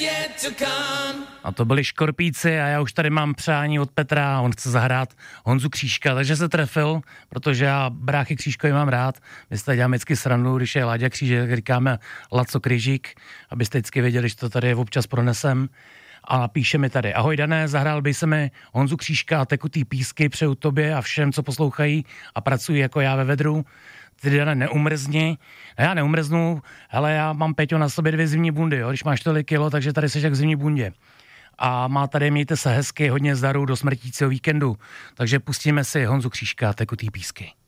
A to byli Škorpíci a já už tady mám přání od Petra, on chce zahrát Honzu Křížka, takže se trefil, protože já bráchy Křížkovi mám rád. My se tady děláme vždycky srandu, když je Láďa Křížek, tak říkáme Laco Kryžík, abyste vždycky věděli, že to tady občas pronesem. A píše mi tady: ahoj Dané, zahrál by se mi Honzu Křížka a tekutý písky, přeju tobě a všem, co poslouchají a pracují jako já ve vedru. Ty, Dané, neumrzni. A já neumrznu, hele, já mám, Peťo, na sobě 2 zimní bundy, jo, když máš tolik kilo, takže tady seš jak v zimní bundě. A má tady, mějte se hezky, hodně zdaru do smrtícího víkendu. Takže pustíme si Honzu Křížka, tekutý písky.